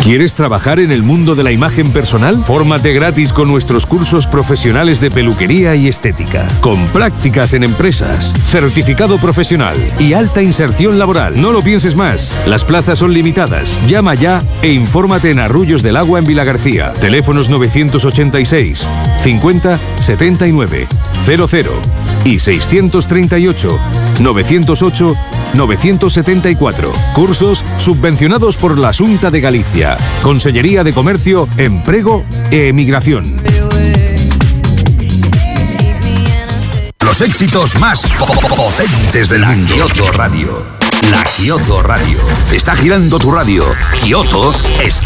¿Quieres trabajar en el mundo de la imagen personal? Fórmate gratis con nuestros cursos profesionales de peluquería y estética, con prácticas en empresas, certificado profesional y alta inserción laboral. No lo pienses más, las plazas son limitadas. Llama ya e infórmate en Arrullos del Agua en Vilagarcía. Teléfonos 986 50 79 00 y 638 908 974. Cursos subvencionados por la Xunta de Galicia. Consellería de Comercio, Emprego e Emigración. Los éxitos más potentes del mundo. Kyoto Radio. La Kyoto Radio. Está girando tu radio. Kyoto está